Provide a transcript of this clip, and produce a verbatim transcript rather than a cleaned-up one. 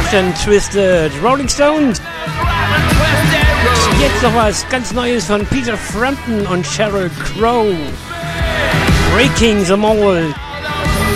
Rough and Twisted, Rolling Stones. Jetzt noch was ganz Neues von Peter Frampton und Sheryl Crow. Breaking the Mold.